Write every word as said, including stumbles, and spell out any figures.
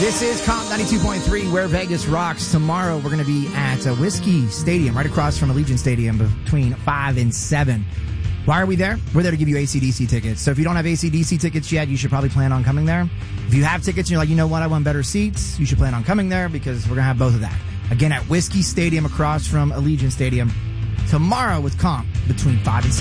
This is Comp ninety-two point three, where Vegas rocks. Tomorrow, we're going to be at uh, Whiskey Stadium, right across from Allegiant Stadium, between five and seven. Why are we there? We're there to give you A C D C tickets. So if you don't have A C D C tickets yet, you should probably plan on coming there. If you have tickets and you're like, you know what, I want better seats, you should plan on coming there because we're going to have both of that. Again, at Whiskey Stadium across from Allegiant Stadium tomorrow with Comp between five and seven.